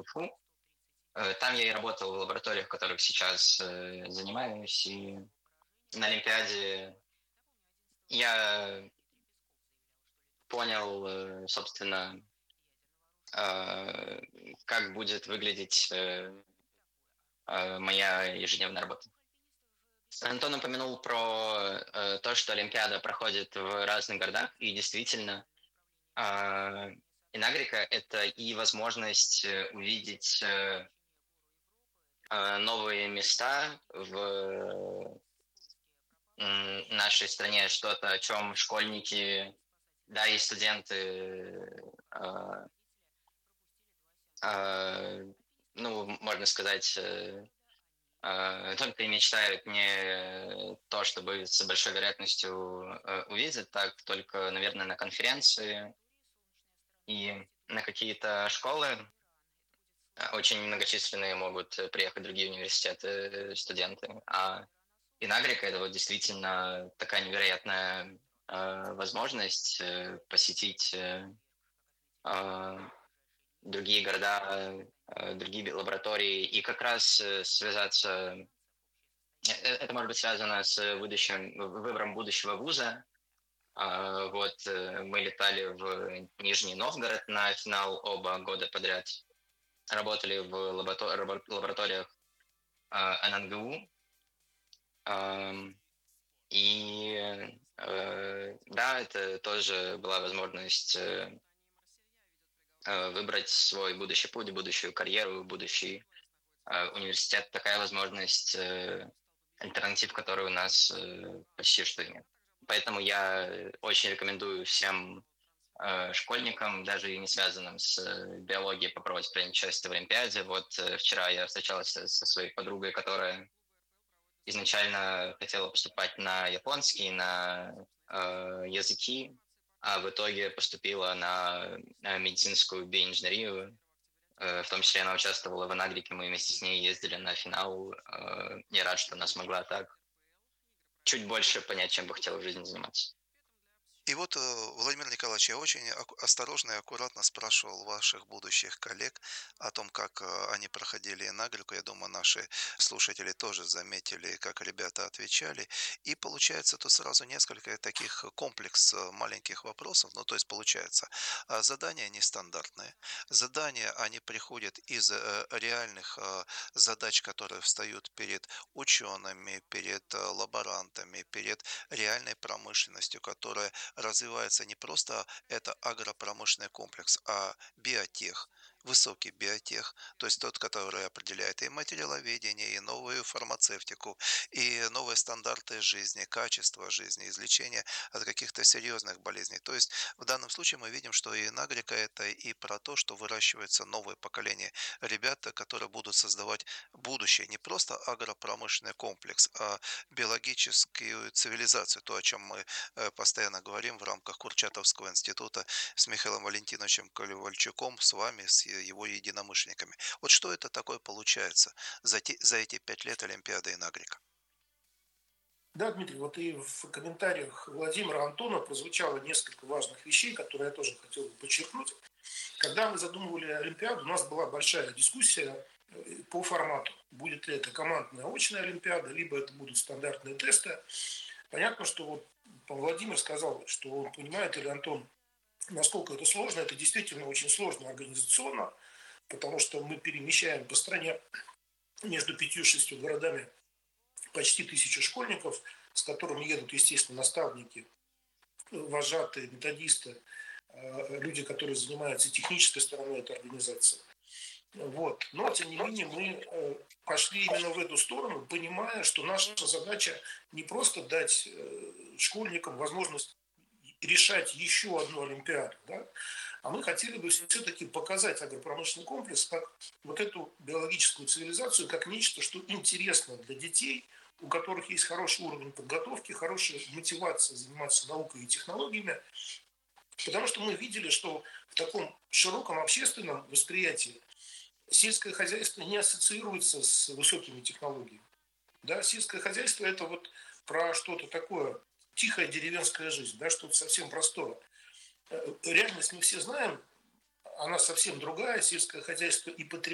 КФУ. Там я и работал в лабораториях, в которых сейчас занимаюсь. И на Олимпиаде я понял, собственно, э, как будет выглядеть моя ежедневная работа. Антон упомянул про то, что Олимпиада проходит в разных городах, и действительно, э, Инагрика — это и возможность увидеть новые места в нашей стране, что-то, о чем школьники, да, и студенты, э, ну, можно сказать, только и мечтают не то, чтобы с большой вероятностью увидеть, так только, наверное, на конференции и на какие-то школы. Очень многочисленные могут приехать другие университеты, студенты. А Инагрика — это вот действительно такая невероятная возможность посетить э, другие города, другие лаборатории и как раз связаться. Это может быть связано с выбором будущего вуза. Вот мы летали в Нижний Новгород на финал оба года подряд. Работали в лабораториях ННГУ. И да, это тоже была возможность выбрать свой будущий путь, будущую карьеру, будущий университет. Такая возможность, альтернатив которой у нас почти что нет. Поэтому я очень рекомендую всем школьникам, даже и не связанным с биологией, попробовать принять участие в Олимпиаде. Вот вчера я встречался со своей подругой, которая изначально хотела поступать на японский, на языки, а в итоге поступила на медицинскую биоинженерию. В том числе она участвовала в Инагрике, мы вместе с ней ездили на финал. Я рад, что она смогла так чуть больше понять, чем бы хотела в жизни заниматься. И вот, Владимир Николаевич, я очень осторожно и аккуратно спрашивал ваших будущих коллег о том, как они проходили Нагревку. Я думаю, наши слушатели тоже заметили, как ребята отвечали. И получается тут сразу несколько таких комплекс маленьких вопросов. Ну, то есть получается, задания нестандартные. Задания, они приходят из реальных задач, которые встают перед учеными, перед лаборантами, перед реальной промышленностью, которая развивается не просто это агропромышленный комплекс, а биотех, высокий биотех, то есть тот, который определяет и материаловедение, и новую фармацевтику, и новые стандарты жизни, качество жизни, излечение от каких-то серьезных болезней. То есть в данном случае мы видим, что и Нагрика — это и про то, что выращивается новое поколение ребят, которые будут создавать будущее, не просто агропромышленный комплекс, а биологическую цивилизацию, то, о чем мы постоянно говорим в рамках Курчатовского института с Михаилом Валентиновичем Ковальчуком, с вами, с его единомышленниками. Вот что это такое получается за эти 5 лет Олимпиады и Нагрика? Да, Дмитрий, вот и в комментариях Владимира Антона прозвучало несколько важных вещей, которые я тоже хотел бы подчеркнуть. Когда мы задумывали Олимпиаду, у нас была большая дискуссия по формату. Будет ли это командная очная Олимпиада, либо это будут стандартные тесты. Понятно, что вот Владимир сказал, что он понимает, или Антон, насколько это сложно. Это действительно очень сложно организационно, потому что мы перемещаем по стране между 5-6 городами почти 1000 школьников, с которыми едут, естественно, наставники, вожатые, методисты, люди, которые занимаются технической стороной этой организации. Вот. Но, тем не менее, мы пошли именно в эту сторону, понимая, что наша задача не просто дать школьникам возможность решать еще одну Олимпиаду, да, а мы хотели бы все-таки показать агропромышленный комплекс как вот эту биологическую цивилизацию, как нечто, что интересно для детей, у которых есть хороший уровень подготовки, хорошая мотивация заниматься наукой и технологиями, потому что мы видели, что в таком широком общественном восприятии сельское хозяйство не ассоциируется с высокими технологиями. Да, сельское хозяйство — это вот про что-то такое, тихая деревенская жизнь, да, что-то совсем простое. Реальность мы все знаем, она совсем другая, сельское хозяйство и потребление